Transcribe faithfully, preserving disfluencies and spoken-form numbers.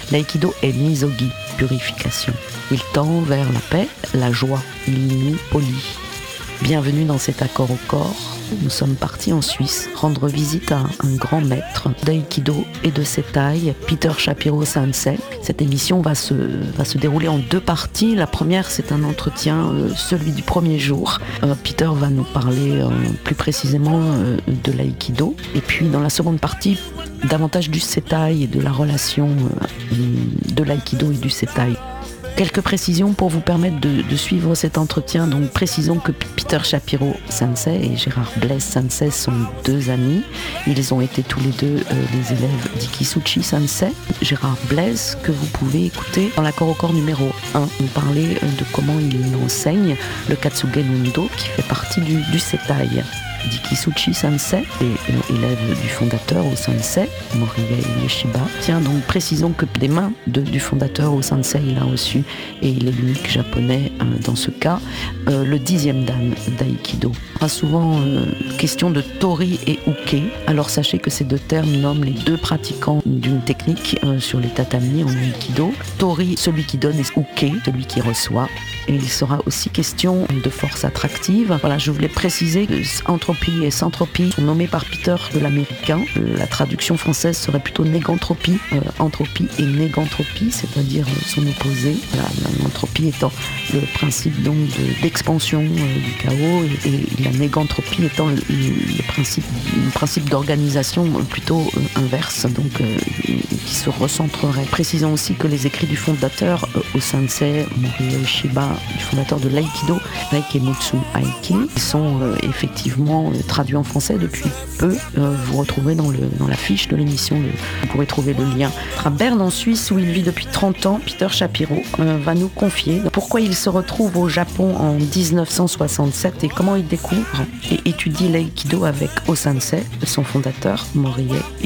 L'aïkido est misogi, purification. Il tend vers la paix, la joie. Il nous polie. Bienvenue dans cet accord au corps. Nous sommes partis en Suisse rendre visite à un grand maître d'aïkido et de setai, Peter Shapiro Sensei. Cette émission va se, va se dérouler en deux parties. La première, c'est un entretien, euh, celui du premier jour. Euh, Peter va nous parler euh, plus précisément euh, de l'aïkido. Et puis dans la seconde partie, davantage du setai et de la relation euh, de l'aïkido et du setai. Quelques précisions pour vous permettre de, de suivre cet entretien. Donc, précisons que Peter Shapiro Sensei et Gérard Blaise Sensei sont deux amis. Ils ont été tous les deux euh, les élèves d'Ikisuchi Sensei. Gérard Blaise, que vous pouvez écouter dans l'accord au corps numéro un, nous parler de comment il enseigne le Katsuge Nundo, qui fait partie du, du setai. D'Ikisuchi Sensei, et élève du fondateur au Sensei, Morie Ueshiba. Tiens, donc précisons que des mains de, du fondateur au Sensei, il a reçu, et il est l'unique japonais euh, dans ce cas, euh, le dixième dan d'Aïkido. On a souvent euh, question de Tori et Uke. Alors sachez que ces deux termes nomment les deux pratiquants d'une technique euh, sur les tatamis en Aïkido. Tori, celui qui donne, et Uke, celui qui reçoit. Et il sera aussi question de force attractive. Voilà, je voulais préciser que entropie et centropie sont nommés par Peter de l'américain. La traduction française serait plutôt négantropie, euh, entropie et négantropie, c'est-à-dire son opposé. Voilà, l'entropie étant le principe donc de, d'expansion euh, du chaos et, et la négantropie étant le, le principe, le principe d'organisation plutôt euh, inverse, donc euh, qui se recentrerait. Précisons aussi que les écrits du fondateur euh, au Sensei Morie Ueshiba, du fondateur de l'aïkido, Reikemutsu Aiki, sont euh, effectivement euh, traduits en français depuis peu. Euh, vous retrouverez dans, le, dans la fiche de l'émission, le, vous pourrez trouver le lien. À Berne, en Suisse, où il vit depuis trente ans, Peter Shapiro euh, va nous confier pourquoi il se retrouve au Japon en dix-neuf cent soixante-sept et comment il découvre et étudie l'aïkido avec O Sensei, son fondateur, Morie